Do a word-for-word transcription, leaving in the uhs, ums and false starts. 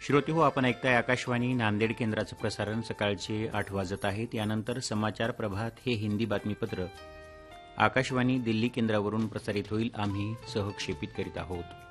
श्रोते हो, आपण ऐकताय आकाशवाणी नांदेड केंद्राचं प्रसारण. सकाळचे आठ वाजत आहेत. यानंतर समाचार प्रभात हे हिंदी बातमीपत्र आकाशवाणी दिल्ली केंद्रावरून प्रसारित होईल. आम्ही सहक्षेपित करीत आहोत.